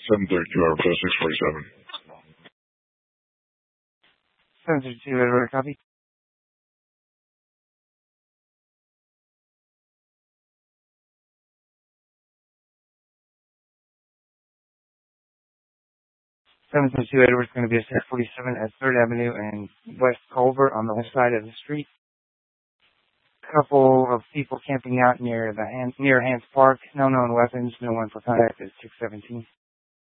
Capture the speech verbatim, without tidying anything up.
seven thirty-two, Air Force six forty-seven. seven thirty-two, Edward, copy. seven thirty-two, Edward, is going to be a six forty-seven at third Avenue and West Culver on the west side of the street. Couple of people camping out near the hand, near Hans Park. No known weapons. No one for contact at six seventeen.